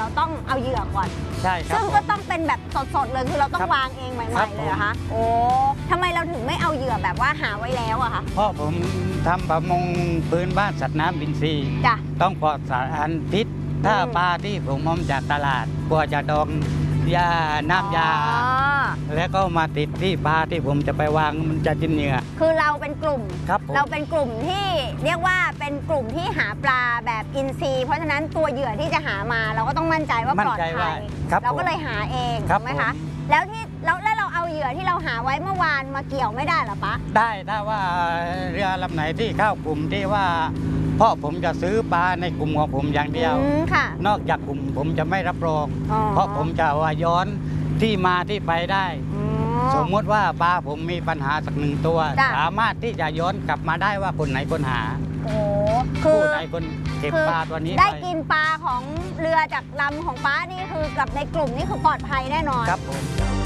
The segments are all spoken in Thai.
เราต้องเอาเหยื่อก่อนใช่ครับซึ่งก็ต้องเป็นแบบสดๆเลยคือเราต้องวางเองใหม่ๆเลยเหรอคะโอ้ทำไมเราถึงไม่เอาเหยื่อแบบว่าหาไว้แล้วอะคะเพราะผมทำประมงพื้นบ้านสัตว์น้ำอินทรีย์จ้ะต้องปลอดสารพิษถ้าปลาที่ผมเอามาจากตลาดกลัวจะดองยาน้ำยาแล้วก็มาติดที่ปลาที่ผมจะไปวางมันจะกินเหยื่อคือเราเป็นกลุ่มครับเราเป็นกลุ่มที่เรียกว่าเป็นกลุ่มที่หาปลาแบบอินทรีย์เพราะฉะนั้นตัวเหยื่อที่จะหามาเราก็ต้องมั่นใจว่าปลอดภัยเราก็เลยหาเองถูกไหมคะแล้วเราเอาเหยื่อที่เราหาไว้เมื่อวานมาเกี่ยวไม่ได้หรอปะได้ถ้าว่าเรือลำไหนที่เข้ากลุ่มที่ว่าเพราะผมจะซื้อปลาในกลุ่มของผมอย่างเดียวนอกจากกลุ่มผมจะไม่รับรองเพราะผมจะว่าย้อนที่มาที่ไปได้สมมติว่าปลาผมมีปัญหาสักหนึ่งตัวสามารถที่จะย้อนกลับมาได้ว่าคนไหนคนหาคือไหนคนเก็บปลาตัวนี้ได้กินปลาของเรือจากลำของป้านี่คือกับในกลุ่มนี่คือปลอดภัยแน่นอนครับผม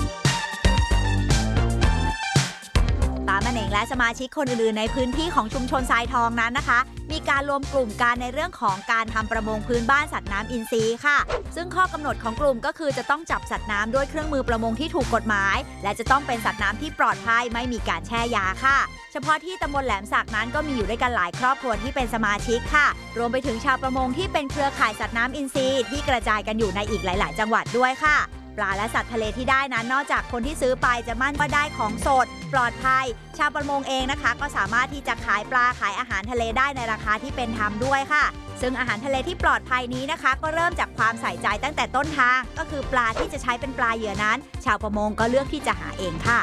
ป้ามันเองและสมาชิกคนอื่นๆในพื้นที่ของชุมชนทรายทองนั้นนะคะมีการรวมกลุ่มกันในเรื่องของการทำประมงพื้นบ้านสัตว์น้ำอินทรีย์ค่ะซึ่งข้อกำหนดของกลุ่มก็คือจะต้องจับสัตว์น้ำด้วยเครื่องมือประมงที่ถูกกฎหมายและจะต้องเป็นสัตว์น้ำที่ปลอดภัยไม่มีการแช่ยาค่ะเฉพาะที่ตำบลแหลมสักนั้นก็มีอยู่ด้วยกันหลายครอบครัวที่เป็นสมาชิกค่ะรวมไปถึงชาวประมงที่เป็นเครือข่ายสัตว์น้ำอินทรีย์ที่กระจายกันอยู่ในอีกหลายๆจังหวัดด้วยค่ะปลาและสัตว์ทะเลที่ได้นั้นนอกจากคนที่ซื้อไปจะมั่นว่าได้ของสดปลอดภัยชาวประมงเองนะคะก็สามารถที่จะขายปลาขายอาหารทะเลได้ในราคาที่เป็นธรรมด้วยค่ะซึ่งอาหารทะเลที่ปลอดภัยนี้นะคะก็เริ่มจากความใส่ใจตั้งแต่ต้นทางก็คือปลาที่จะใช้เป็นปลาเหยื่อนั้นชาวประมงก็เลือกที่จะหาเองค่ะ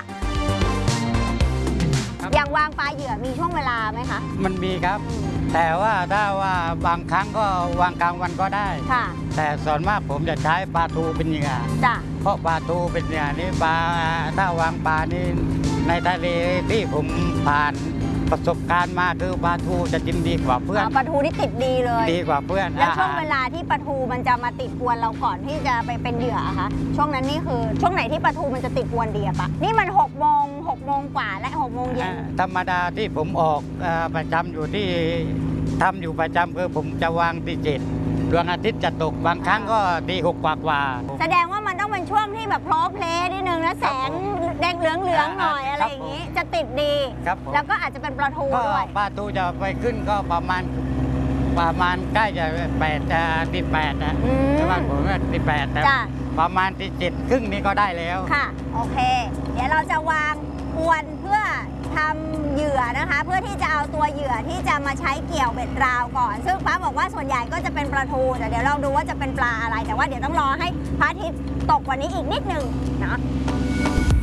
อย่างวางปลาเหยื่อมีช่วงเวลาไหมคะมันมีครับแต่ว่าถ้าว่าบางครั้งก็วางกลางวันก็ได้แต่ส่วนมากผมจะใช้ปลาทูเป็นเหยื่อเพราะปลาทูเป็นเหยื่อนี่ปลาถ้าวางปลานี่ในทะเลที่ผมผ่านประสบการณ์มาคือปลาทูจะกินดีกว่าเพื่อนปลาทูนี่ติดดีเลยดีกว่าเพื่อนแล้วช่วงเวลาที่ปลาทูมันจะมาติดอวนเราก่อนที่จะไปเป็นเหยื่อคะช่วงนั้นนี่คือช่วงไหนที่ปลาทูมันจะติดอวนดีอะปะนี่มัน6 โมงกว่าและ6 โมงเย็นธรรมดาที่ผมออกประจำอยู่ที่ทำอยู่ประจำคือผมจะวางที่7ดวงอาทิตย์จะตกบางครั้งก็ตี6 กว่าแสดงว่ามันต้องเป็นช่วงที่แบบโพลเพลย์นิดนึงนะแสงแดงเหลืองหน่อยอะไรอย่างนี้จะติดดีแล้วก็อาจจะเป็นปลาทูด้วยปลาทูจะไปขึ้นก็ประมาณใกล้จะติด8นะแต่ว่าผมว่าติด8แต่ประมาณที่7 ครึ่งนี้ก็ได้แล้วค่ะโอเคเดี๋ยวเราจะวางอวนเพื่อทำเหยื่อนะคะเพื่อที่จะเอาตัวเหยื่อที่จะมาใช้เกี่ยวเบ็ดราวก่อนซึ่งป้าบอกว่าส่วนใหญ่ก็จะเป็นปลาทูแต่เดี๋ยวลองดูว่าจะเป็นปลาอะไรแต่ว่าเดี๋ยวต้องรอให้พระอาทิตย์ตกกว่านี้อีกนิดนึงนะ